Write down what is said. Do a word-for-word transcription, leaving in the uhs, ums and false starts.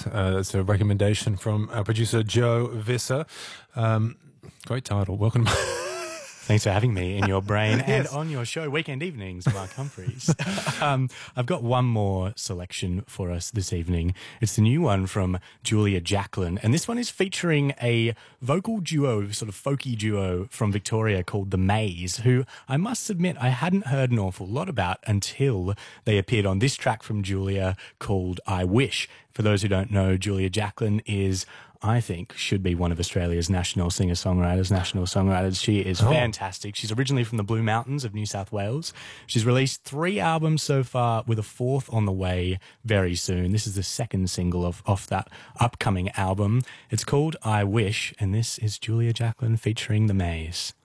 Maze. Uh, it's a recommendation from our producer Joe Visser. Um, great title. Welcome. Thanks for having me in your brain and Yes. on your show, Weekend Evenings, Mark Humphreys. um, I've got one more selection for us this evening. It's the new one from Julia Jacklin, and this one is featuring a vocal duo, sort of folky duo from Victoria called The Maze, who I must admit I hadn't heard an awful lot about until they appeared on this track from Julia called I Wish. For those who don't know, Julia Jacklin is, I think, should be one of Australia's national singer-songwriters, national songwriters. She is Oh. fantastic. She's originally from the Blue Mountains of New South Wales. She's released three albums so far, with a fourth on the way very soon. This is the second single of, off that upcoming album. It's called I Wish, and this is Julia Jacklin featuring The Maze.